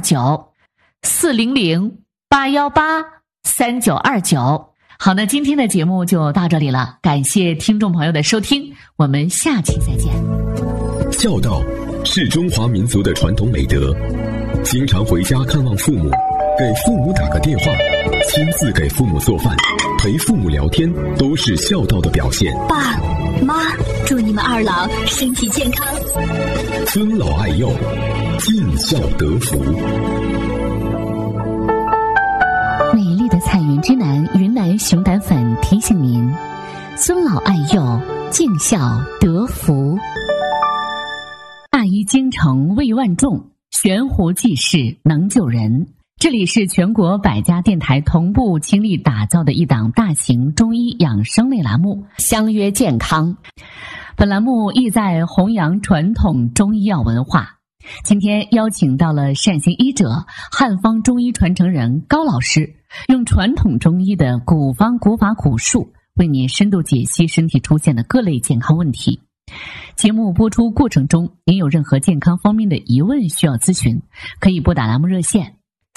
，400-818-3929。好，那今天的节目就到这里了，感谢听众朋友的收听，我们下期再见。 孝道是中华民族的传统美德，经常回家看望父母，给父母打个电话，亲自给父母做饭，陪父母聊天，都是孝道的表现。 爸妈，祝你们二老身体健康， 尊老爱幼，尽孝得福。 美丽的彩云之南云南熊胆粉提醒您：尊老爱幼，尽孝得福。大医精诚为万众，悬壶济世能救人。这里是全国100家电台同步倾力打造的一档大型中医养生类栏目《相约健康》。本栏目意在弘扬传统中医药文化。今天邀请到了善行医者、汉方中医传承人高老师，用传统中医的古方古法古术，为您深度解析身体出现的各类健康问题。节目播出过程中，您有任何健康方面的疑问需要咨询，可以拨打栏目热线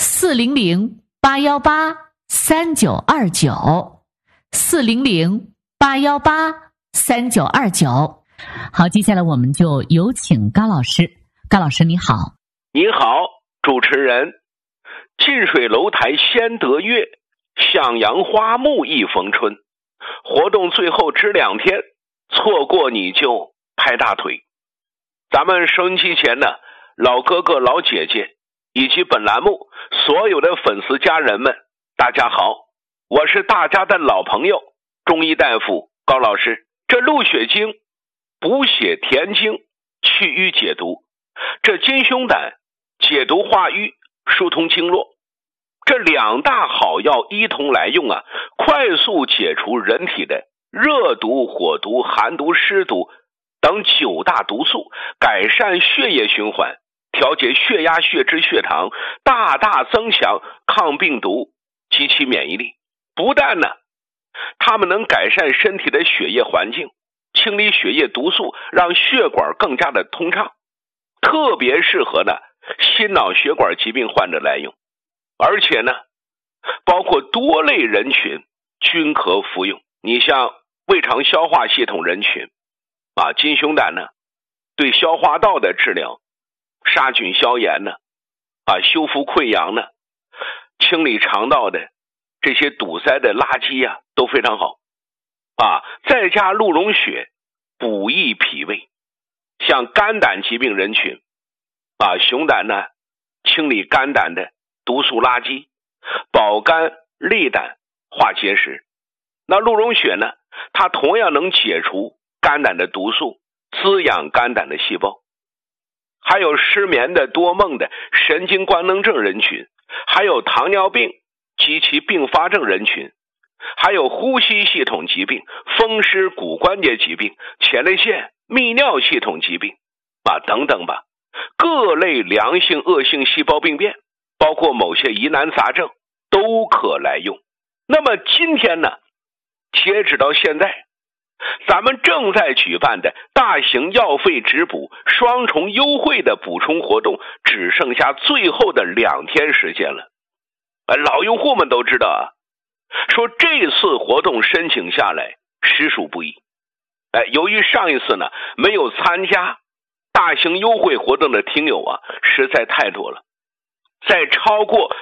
400-818-3929，400-818-3929。好，接下来我们就有请高老师。高老师你好。 你好，主持人。近水楼台先得月，向阳花木易逢春。活动最后只2天，错过你就拍大腿。咱们收音机前的老哥哥老姐姐以及本栏目所有的粉丝家人们，大家好，我是大家的老朋友中医大夫高老师。这鹿血经补血填精，祛瘀解毒，这金胸胆解毒化瘀，疏通经络，这2大好药一同来用啊，快速解除人体的热毒、火毒、寒毒、湿毒等9大毒素，改善血液循环，调节血压、血脂、血糖，大大增强抗病毒及其免疫力。不但呢，它们能改善身体的血液环境，清理血液毒素，让血管更加的通畅，特别适合呢心脑血管疾病患者来用。而且呢，包括多类人群均可服用。你像胃肠消化系统人群啊，金胸胆呢对消化道的治疗，杀菌消炎呢修复溃疡呢，清理肠道的这些堵塞的垃圾啊都非常好再加鹿茸血补益脾胃。像肝胆疾病人群熊胆呢清理肝胆的毒素垃圾，保肝利胆，化结石。那鹿茸血呢，它同样能解除肝胆的毒素，滋养肝胆的细胞。还有失眠的、多梦的、神经官能症人群，还有糖尿病及其并发症人群，还有呼吸系统疾病、风湿骨关节疾病、前列腺泌尿系统疾病等等吧。各类良性恶性细胞病变，包括某些疑难杂症都可来用。那么今天呢，截止到现在，咱们正在举办的大型药费直补双重优惠的补充活动，只剩下最后的2天时间了。老用户们都知道说这次活动申请下来实属不易。由于上一次呢没有参加大型优惠活动的听友实在太多了，在超过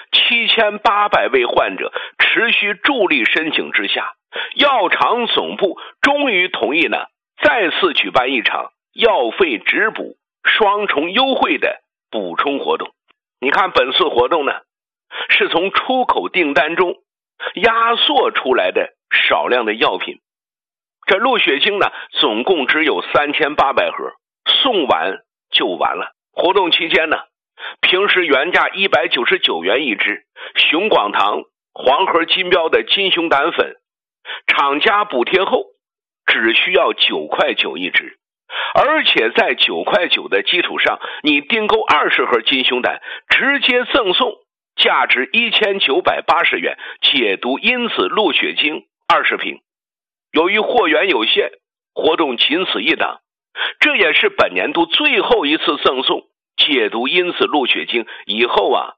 7800位患者持续助力申请之下，药厂总部终于同意呢再次举办一场药费直补双重优惠的补充活动。你看本次活动呢是从出口订单中压缩出来的少量的药品。这鹿血精呢总共只有3800盒，送完就完了。活动期间呢，平时原价199元一支熊广堂黄盒金标的金熊胆粉，厂家补贴后只需要9块9一支，而且在9块9的基础上，你订购20盒金熊胆，直接赠送价值1980元解毒因子鹿血精20瓶。由于货源有限，活动仅此一档，这也是本年度最后一次赠送解毒因子鹿血精，以后